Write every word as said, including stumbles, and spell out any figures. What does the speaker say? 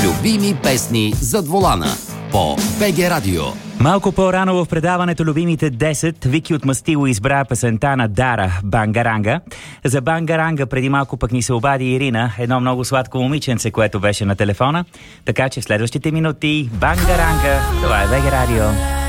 Любими песни зад волана по БГ Радио. Малко по-рано в предаването Любимите десет Вики от Мастило избра песента на Дара Бангаранга. За Бангаранга преди малко пък ни се обади Ирина, едно много сладко момиченце, което беше на телефона. Така че в следващите минути Бангаранга, това е БГ Радио.